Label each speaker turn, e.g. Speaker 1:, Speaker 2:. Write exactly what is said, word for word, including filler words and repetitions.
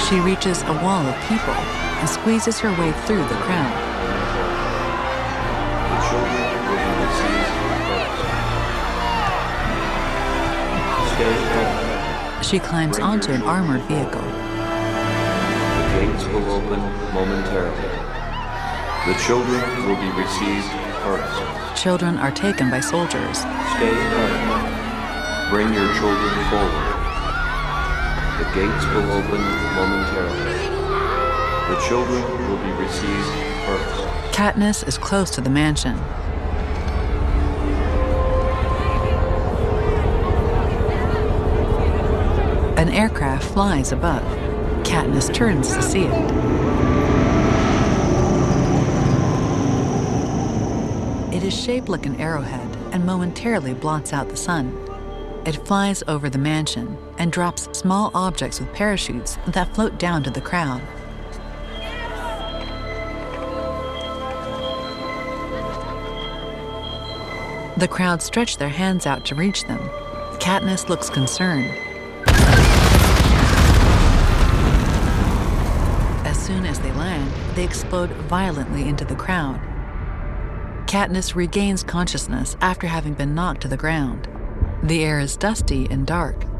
Speaker 1: She reaches a wall of people and squeezes her way through the crowd.
Speaker 2: The children will be received first. Stay calm.
Speaker 1: She climbs
Speaker 2: Bring
Speaker 1: onto
Speaker 2: your
Speaker 1: an
Speaker 2: children
Speaker 1: armored
Speaker 2: forward.
Speaker 1: vehicle.
Speaker 2: The gates will open momentarily. The children will be received first.
Speaker 1: Children are taken by soldiers.
Speaker 2: Stay calm. Bring your children forward. The gates will open momentarily. The children will be received first.
Speaker 1: Katniss is close to the mansion. An aircraft flies above. Katniss turns to see it. It is shaped like an arrowhead and momentarily blots out the sun. It flies over the mansion and drops small objects with parachutes that float down to the crowd. The crowd stretch their hands out to reach them. Katniss looks concerned. As soon as they land, they explode violently into the crowd. Katniss regains consciousness after having been knocked to the ground. The air is dusty and dark.